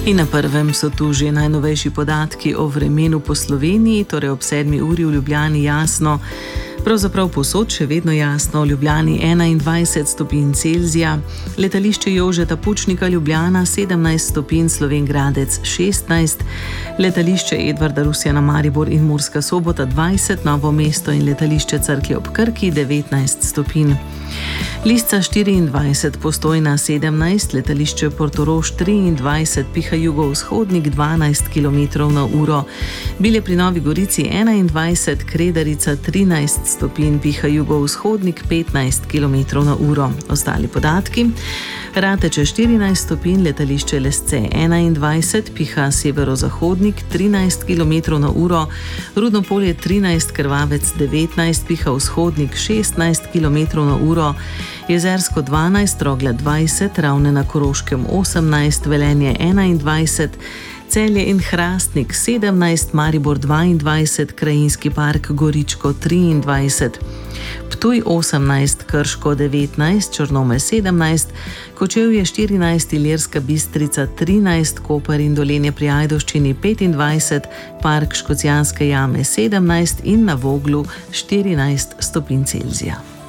In na prvem so tu že najnovejši podatki o vremenu po Sloveniji, torej ob 7. uri v Ljubljani jasno. Pravzaprav povsod še vedno jasno, v Ljubljani 21 stopinj Celzija, letališče Jožeta Pučnika Ljubljana 17 stopinj, Slovenj Gradec 16, letališče Edvarda Rusjana Maribor in Murska Sobota 20, Novo mesto in letališče Cerklje ob Krki 19 stopinj. Lisca 24, Postojna 17, letališče Portorož 23, piha jugovzhodnik 12 km/h, Bilje pri Novi Gorici 21, Kredarica 13 stopinj, piha jugovzhodnik 15 km/h. Ostali podatki: Rateče 14 stopinj, letališče Lesce 21, piha severozahodnik 13 km/h, Rudno Polje 13, Krvavec 19, piha vzhodnik 16 km/h, Jezersko 12, Rogla 20, Ravne na Koroškem 18, Velenje 21, Celje in Hrastnik 17, Maribor 22, Krajinski park Goričko 23, Ptuj 18, Krško 19, Črnomelj 17, Kočevje 14, Ilirska Bistrica 13, Koper in Dolenje pri Ajdovščini 25, Park Škocjanske jame 17 in na Voglu 14 stopinj Celzija.